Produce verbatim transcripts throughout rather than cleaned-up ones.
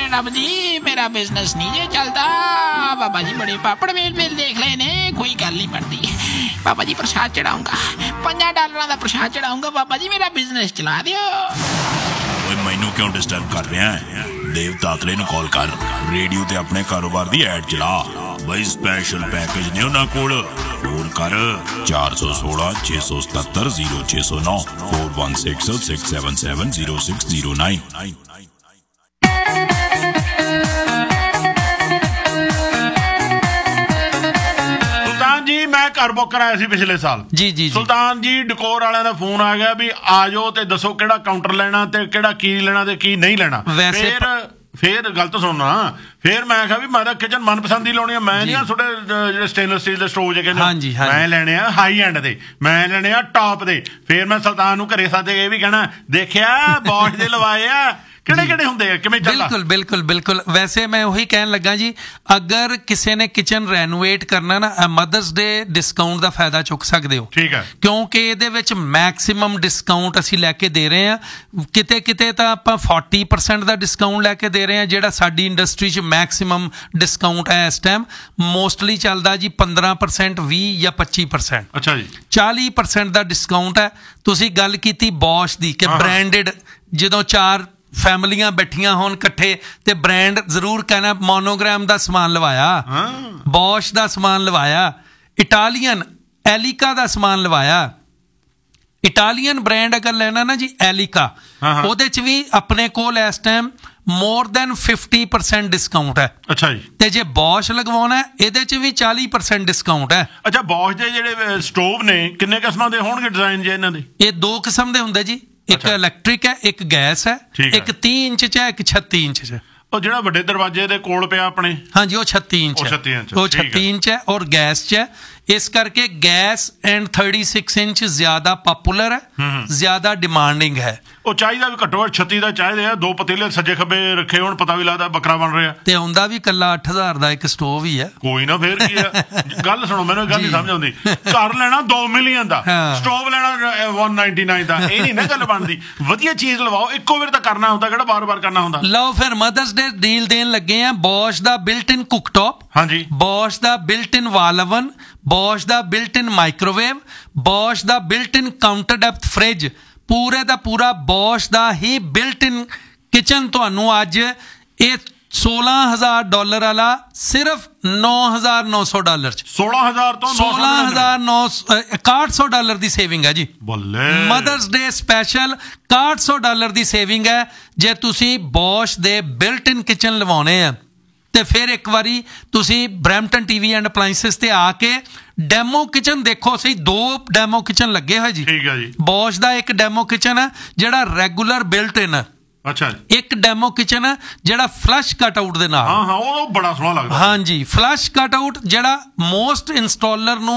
रब जी मेरा बिजनेस नहीं जे चलता। बाबा जी बड़े पापड़ मेल मेल देख ले ने, कोई गल नहीं बनती। बाबा जी प्रसाद चढ़ाऊंगा, पंजा डॉलर का प्रसाद चढ़ाऊंगा। बाबा जी मेरा बिजनेस चला दियो। मैनू क्यों डिस्टर्ब कर रहा है? देव तातले नूं कॉल कर, रेडियो ते अपने कारोबार दी ऐड चला बई। स्पैशल पैकेज ने उन्हां कोल। फोन कर चार सौ सोलह छे सौ सतहत्तर जीरो छे सौ नौ four one six six seven seven zero six zero nine. जी मैं घर बुक कराया सी पिछले साल। जी जी सुल्तान जी डकोर वाਲਿਆਂ ਦਾ ਫੋਨ ਆ ਗਿਆ ਵੀ ਆ ਜਾਓ ਤੇ ਦੱਸੋ ਕਿਹੜਾ ਕਾਊਂਟਰ ਲੈਣਾ ਤੇ ਕਿਹੜਾ ਕੀ ਲੈਣਾ ਤੇ ਕੀ ਨਹੀਂ ਲੈਣਾ। ਫਿਰ ਫਿਰ ਗਲਤ ਸੁਣਨਾ। ਫਿਰ ਮੈਂ ਕਿਹਾ ਵੀ ਮੈਂ ਤਾਂ ਕਿਚਨ ਮਨਪਸੰਦ ਦੀ ਲਾਉਣੀ ਆ। ਮੈਂ ਨਹੀਂ ਆ ਤੁਹਾਡੇ ਜਿਹੜੇ ਸਟੇਨਲੈਸ ਸਟੀਲ ਦੇ ਸਟੋਵ ਜੇ ਕਹਿੰਦੇ ਮੈਂ ਲੈਣੇ ਆ ਹਾਈ ਐਂਡ ਦੇ, ਮੈਂ ਲੈਣੇ ਆ ਟਾਪ ਦੇ। ਫਿਰ ਮੈਂ ਸੁਲਤਾਨ ਨੂੰ ਘਰੇ ਸਾਦੇ ਇਹ ਵੀ ਕਹਿਣਾ ਦੇਖਿਆ ਬੌਸ਼ ਦੇ ਲਵਾਏ ਆ ਕਿਹੜੇ ਕਿਹੜੇ ਹੁੰਦੇ ਆ ਕਿਵੇਂ ਚੱਲਦਾ। ਬਿਲਕੁਲ ਬਿਲਕੁਲ ਬਿਲकुल। ਵੈਸੇ ਮੈਂ ਉਹੀ ਕਹਿਣ ਲੱਗਾ ਜੀ, ਅਗਰ ਕਿਸੇ ਨੇ ਕਿਚਨ ਰੈਨੋਵੇਟ ਕਰਨਾ ਨਾ, ਮਦਰਸ ਡੇ ਡਿਸਕਾਊਂਟ ਦਾ ਫਾਇਦਾ ਚੁੱਕ ਸਕਦੇ ਹੋ। ਠੀਕ ਹੈ, ਕਿਉਂਕਿ ਇਹਦੇ ਵਿੱਚ ਮੈਕਸਿਮਮ ਡਿਸਕਾਊਂਟ ਅਸੀਂ ਲੈ ਕੇ ਦੇ ਰਹੇ ਹਾਂ। ਕਿਤੇ ਕਿਤੇ ਤਾਂ ਆਪਾਂ ਚਾਲੀ ਪਰਸੈਂਟ ਦਾ ਡਿਸਕਾਊਂਟ ਲੈ ਕੇ ਦੇ ਰਹੇ ਹਾਂ, ਜਿਹੜਾ ਸਾਡੀ ਇੰਡਸਟਰੀ 'ਚ ਮੈਕਸਿਮਮ ਡਿਸਕਾਊਂਟ ਹੈ ਇਸ ਟਾਈਮ। ਮੋਸਟਲੀ ਚੱਲਦਾ ਜੀ ਪੰਦਰਾਂ ਪਰਸੈਂਟ, ਵੀਹ ਜਾਂ ਪੱਚੀ ਪਰਸੈਂਟ। ਅੱਛਾ ਜੀ, ਚਾਲੀ ਪਰਸੈਂਟ ਦਾ ਡਿਸਕਾਊਂਟ ਹੈ। ਤੁਸੀਂ ਗੱਲ ਕੀਤੀ ਬੌਸ਼ ਦੀ ਕਿ ਬ੍ਰਾਂਡਡ, ਜਦੋਂ ਚਾਰ ਫੈਮਲੀਆਂ ਬੈਠੀਆਂ ਹੋਣ ਇਕੱਠੇ ਤੇ ਬ੍ਰਾਂਡ ਜ਼ਰੂਰ ਕਹਿਣਾ ਮੋਨੋਗ੍ਰਾਮ ਦਾ ਸਮਾਨ ਲਵਾਇਆ, ਬੌਸ਼ ਦਾ ਸਮਾਨ ਲਵਾਇਆ, ਇਟਾਲੀਅਨ ਐਲੀਕਾ ਦਾ ਸਮਾਨ ਲਵਾਇਆ। ਇਟਾਲੀਅਨ ਬ੍ਰਾਂਡ ਅਗਰ ਲੈਣਾ ਨਾ ਜੀ ਐਲੀਕਾ, ਉਹਦੇ 'ਚ ਵੀ ਆਪਣੇ ਕੋਲ ਇਸ time more than fifty percent discount ਹੈ। ਅੱਛਾ ਜੀ। ਤੇ ਜੇ ਬੌਸ਼ ਲਗਵਾਉਣਾ ਇਹਦੇ 'ਚ ਵੀ ਚਾਲੀ ਪਰਸੈਂਟ ਡਿਸਕਾਊਂਟ ਹੈ। ਅੱਛਾ, ਬੌਸ਼ ਦੇ ਜਿਹੜੇ ਸਟੋਵ ਨੇ ਕਿੰਨੇ ਕਿਸਮਾਂ ਦੇ ਹੋਣਗੇ ਡਿਜ਼ਾਈਨ ਜੇ ਇਹਨਾਂ ਦੇ? ਇਹ ਦੋ ਕਿਸਮ ਦੇ ਹੁੰਦੇ ਜੀ, ਇੱਕ ਇਲੈਕਟ੍ਰਿਕ ਹੈ, ਇੱਕ ਗੈਸ ਹੈ। ਇੱਕ ਤੀਹ ਇੰਚ 'ਚ ਹੈ, ਇੱਕ ਛੱਤੀ ਇੰਚ 'ਚ। ਉਹ ਜਿਹੜਾ ਵੱਡੇ ਦਰਵਾਜ਼ੇ ਦੇ ਕੋਲ ਪਿਆ ਆਪਣੇ, ਹਾਂਜੀ ਉਹ ਛੱਤੀ ਇੰਚ ਹੈ। ਉਹ ਛੱਤੀ ਇੰਚ ਹੈ ਔਰ ਗੈਸ 'ਚ ਹੈ। ਇਸ ਕਰਕੇ gas and thirty six inch ਜ਼ਿਆਦਾ ਪਪੂਲਰ ਹੈ, ਜ਼ਿਆਦਾ ਡਿਮਾਂਡਿੰਗ ਹੈ। ਉਹ ਚਾਹੀਦਾ ਵੀ ਘੱਟੋ ਘੱਟ ਛੱਤੀ ਦਾ ਚਾਹੀਦੇ ਆ। ਦੋ ਪਤੀਲੇ ਸੱਜੇ ਖੱਬੇ ਰੱਖੇ ਹੋਣ, ਪਤਾ ਵੀ ਲੱਗਦਾ ਬੱਕਰਾ ਬਣ ਰਿਹਾ। ਤੇ ਆਉਂਦਾ ਵੀ ਕੱਲਾ ਅੱਠ ਹਜ਼ਾਰ ਦਾ ਇੱਕ ਸਟੋਵ ਹੀ ਹੈ। ਕੋਈ ਨਾ, ਫੇਰ ਕੀ ਆ। ਗੱਲ ਸੁਣੋ, ਮੈਨੂੰ ਗੱਲ ਨਹੀਂ ਸਮਝ ਆਉਂਦੀ। ਘਰ ਲੈਣਾ ਦੋ ਮਿਲੀਅਨ ਦਾ, ਸਟੋਵ ਲੈਣਾ ਵਨ ਨਾਈਨਟੀ ਨਾਈਨ ਦਾ, ਇਹ ਨਹੀਂ ਨਾ ਗੱਲ ਬਣਦੀ। ਵਧੀਆ ਚੀਜ਼ ਲਵਾਓ, ਇੱਕੋ ਵਾਰ ਤਾਂ ਕਰਨਾ ਹੁੰਦਾ, ਕਿਹੜਾ ਬਾਰ ਬਾਰ ਕਰਨਾ ਹੁੰਦਾ। ਲਓ ਫਿਰ ਮਦਰਸ ਡੇ ਡੀਲ ਦੇਣ ਲੱਗੇ ਆ। ਬੌਸ਼ ਦਾ ਬਿਲਟ ਇਨ ਕੁੱਕ ਟੌਪ, ਹਾਂਜੀ, ਬੌਸ਼ ਦਾ ਬਿਲਟ ਇਨ ਵਾਲ ਓਵਨ, ਬੌਸ਼ ਦਾ ਬਿਲਟ ਇਨ ਮਾਈਕ੍ਰੋਵੇਵ, ਬੌਸ਼ ਦਾ ਬਿਲਟ ਇਨ ਕਾਊਂਟਰ ਡੈਪਥ ਫ੍ਰਿਜ, ਪੂਰੇ ਦਾ ਪੂਰਾ ਬੌਸ਼ ਦਾ ਹੀ ਬਿਲਟ ਇਨ ਕਿਚਨ ਤੁਹਾਨੂੰ ਅੱਜ ਇਹ सोलह हजार डॉलर वाला सिर्फ नौ हजार नौ सौ डॉलर सोलह हजार तो सोलह हजार नौ इकाठ सौ डॉलर की सेविंग है जी। मदर्स डे स्पैशल इकाठ सौ डॉलर की सेविंग है जे तुसी Bosch they built in kitchen लवाने हैं तो फिर एक बारी तुसी ब्रैम्पटन टीवी एंड अपलाइंसिस ते आके डेमो किचन देखो सही। दो डेमो किचन लगे हुए जी, ठीक है जी। बॉश दा एक डेमो किचन है जेड़ा रेगुलर बिल्ट इन है, अच्छा, एक डेमो किचन है जेड़ा फ्लश कट आउट दे नाल। हां हां वो बड़ा सोहना लगदा। हां जी, फ्लश कट आउट जेड़ा मोस्ट इंस्टॉलर नु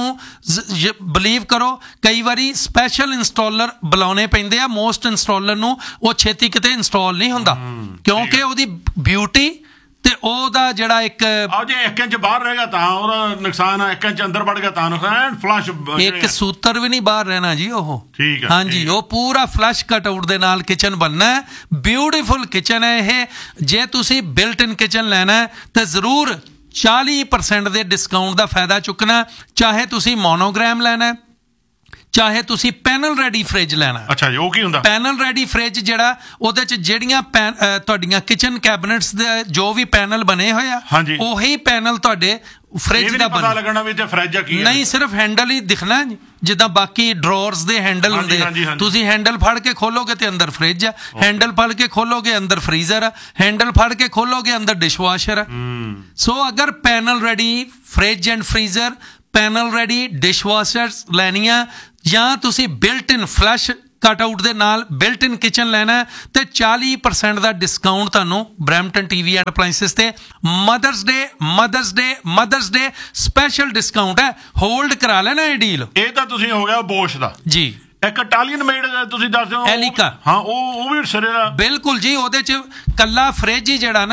बिलीव करो कई बारी स्पेशल इंस्टॉलर बुलाने पैंदे आ, मोस्ट इंस्टॉलर नु वो छेती किते इंस्टॉल नहीं हुंदा क्योंकि ओदी ब्यूटी ते ओदा जेड़ा एक आ जे एक इंच बाहर रहेगा तां ओदा नुकसान है, एक इंच अंदर बढ़ गया तां नुकसान। फ्लश एक सूत्र भी नहीं बाहर रहना जी ओह, ठीक है। हां जी, वो पूरा फ्लश कट आउट दे नाल किचन बनना है। ब्यूटीफुल किचन है ये। जे तुसी बिल्ट इन किचन लेना है तो जरूर चालीस परसेंट दे डिस्काउंट दा फायदा चुकना, चाहे तुसी मोनोग्राम लेना है चाहे तुसी पैनल रेडी फ्रिज लेना। अच्छा जी, वो की हुंदा? पैनल रेडी फ्रिज जेड़ा ओदे च जेड़ियां तुहाडियां किचन कैबिनेट्स दे जो भी पैनल बने होए आ ओही पैनल तुहाडे फ्रिज दा पता लगना भी ते फ्रिज की है नहीं, सिर्फ हैंडल ही दिखना है जिद्दां बाकी ड्रॉर्स दे हैंडल हुंदे आ। तुसी हैंडल फड़ के खोलोगे ते अंदर फ्रिज है, हैंडल फड़ के खोलोगे अंदर फ्रीजर है, हैंडल फड़ के खोलोगे अंदर डिशवाशर है। सो अगर panel ready fridge and freezer, panel ready डिशवाशर्स लैनियां ਜਾਂ ਤੁਸੀਂ ਬਿਲਟ ਇਨ ਫਲਸ਼ ਕਟ ਆਊਟ ਦੇ ਨਾਲ ਬਿਲਟ ਇਨ ਕਿਚਨ ਲੈਣਾ ਤੇ ਚਾਲੀਸ ਪਰਸੈਂਟ ਦਾ ਡਿਸਕਾਊਂਟ ਤੁਹਾਨੂੰ ਬ੍ਰੈਂਪਟਨ ਟੀਵੀ ਐਂਡ ਅਪਲਾਈਂਸਿਸ ਤੇ ਮਦਰਸ ਡੇ ਮਦਰਸ ਡੇ ਮਦਰਸ ਡੇ ਸਪੈਸ਼ਲ ਡਿਸਕਾਊਂਟ ਹੈ। ਹੋਲਡ ਕਰਾ ਲੈਣਾ ਇਹ ਡੀਲ। ਇਹ ਤਾਂ ਤੁਸੀਂ ਹੋ ਗਿਆ ਬੋਸ਼ ਦਾ ਜੀ। ਇੱਕ ਇਟਾਲੀਅਨ ਮੇਡ ਤੁਸੀਂ ਦੱਸ ਦਿਓ ਐਲੀਕਾ। ਹਾਂ ਉਹ ਉਹ ਵੀ ਸਿਰੇ ਦਾ। ਬਿਲਕੁਲ ਜੀ, ਉਹਦੇ ਚ ਕੱਲਾ ਫ੍ਰਿਜ ਹੀ ਜਿਹੜਾ ਨਾ ਜੀ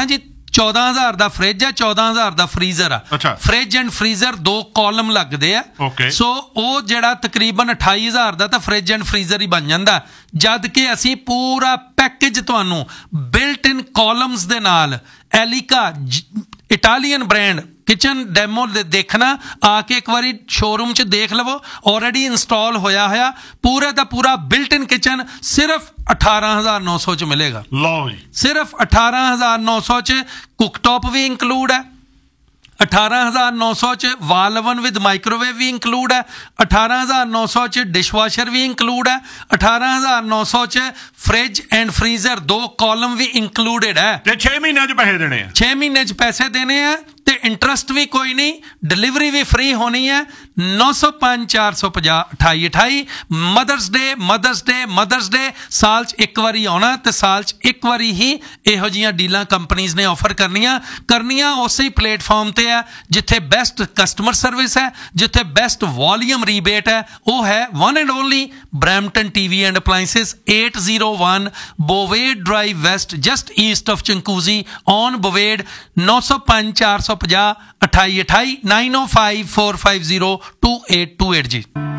ਚੌਦਾਂ ਹਜ਼ਾਰ ਦਾ ਫ੍ਰਿਜ ਹੈ, ਚੌਦਾਂ ਹਜ਼ਾਰ ਦਾ ਫ੍ਰੀਜ਼ਰ ਆ। ਫ੍ਰਿਜ ਐਂਡ ਫ੍ਰੀਜ਼ਰ ਦੋ ਕਾਲਮ ਲੱਗਦੇ ਆ, ਸੋ ਉਹ ਜਿਹੜਾ ਤਕਰੀਬਨ ਅਠਾਈ ਹਜ਼ਾਰ ਦਾ ਤਾਂ ਫ੍ਰਿਜ ਐਂਡ ਫ੍ਰੀਜ਼ਰ ਹੀ ਬਣ ਜਾਂਦਾ, ਜਦ ਕਿ ਅਸੀਂ ਪੂਰਾ ਪੈਕੇਜ ਤੁਹਾਨੂੰ ਬਿਲਟ ਇਨ ਕਾਲਮਸ ਦੇ ਨਾਲ ਐਲੀਕਾ ਇਟਾਲੀਅਨ ਬ੍ਰਾਂਡ ਕਿਚਨ ਡੈਮੋ ਦੇਖਣਾ, ਆ ਕੇ ਇੱਕ ਵਾਰੀ ਸ਼ੋਰੂਮ 'ਚ ਦੇਖ ਲਵੋ, ਆਲਰੇਡੀ ਇੰਸਟਾਲ ਹੋਇਆ ਹੋਇਆ ਪੂਰਾ ਦਾ ਪੂਰਾ ਬਿਲਟ ਇਨ ਕਿਚਨ ਸਿਰਫ ਅਠਾਰਾਂ ਹਜ਼ਾਰ ਨੌ ਸੌ 'ਚ ਮਿਲੇਗਾ। ਲਓ ਜੀ, ਸਿਰਫ ਅਠਾਰਾਂ ਹਜ਼ਾਰ ਨੌ ਸੌ 'ਚ ਕੁੱਕਟੌਪ ਵੀ ਇੰਕਲੂਡ ਹੈ, ਅਠਾਰਾਂ ਹਜ਼ਾਰ ਨੌ ਸੌ 'ਚ ਵਾਲ oven with microwave we include ਹੈ, ਅਠਾਰਾਂ ਹਜ਼ਾਰ ਨੌ ਸੌ 'ਚ ਡਿਸ਼ਵਾਸ਼ਰ ਵੀ ਇੰਕਲੂਡ ਹੈ, ਅਠਾਰਾਂ ਹਜ਼ਾਰ ਨੌ ਸੌ 'ਚ ਫ੍ਰਿਜ ਐਂਡ ਫ੍ਰੀਜ਼ਰ ਦੋ ਕਾਲਮ ਵੀ ਇੰਕਲੂਡਡ ਹੈ। ਤੇ ਛੇ ਮਹੀਨਿਆਂ 'ਚ ਪੈਸੇ ਦੇਣੇ ਆ, ਛੇ ਮਹੀਨੇ 'ਚ ਪੈਸੇ ਦੇਣੇ ਆ ਤੇ ਇੰਟਰਸਟ ਵੀ ਕੋਈ ਨਹੀਂ, ਡਿਲੀਵਰੀ ਵੀ ਫ੍ਰੀ ਹੋਣੀ ਹੈ। ਨੌ ਸੌ ਪੰਜ ਚਾਰ ਸੌ ਪੰਜਾਹ ਅਠਾਈ ਅਠਾਈ। ਮਦਰਸ ਡੇ ਮਦਰਸ ਡੇ ਮਦਰਸ ਡੇ ਸਾਲ 'ਚ ਇੱਕ ਵਾਰੀ ਆਉਣਾ ਤੇ ਸਾਲ 'ਚ ਇੱਕ ਵਾਰੀ ਹੀ ਇਹੋ ਜਿਹੀਆਂ ਡੀਲਾਂ ਕੰਪਨੀਆਂ ਨੇ ਆਫਰ ਕਰਨੀਆਂ ਕਰਨੀਆਂ ਉਸੇ ਹੀ ਪਲੇਟਫਾਰਮ ਤੇ ਹੈ ਜਿੱਥੇ ਬੈਸਟ ਕਸਟਮਰ ਸਰਵਿਸ ਹੈ, ਜਿੱਥੇ ਬੈਸਟ ਵੋਲੀਅਮ ਰੀਬੇਟ ਹੈ। ਉਹ ਹੈ one and only Brampton TV and ਅਪਲਾਈਂਸਿਸ, eight oh one ਬੋਵੇਡ drive West, just East of ਚੰਕੂਜ਼ੀ on ਬੋਵੇਡ। ਨੌ ਸੌ ਪੰਜ ਚਾਰ ਸੌ ਪੰਜਾਹ ਅਠਾਈ ਅਠਾਈ, nine oh five four five zero two eight two eight ਜੀ।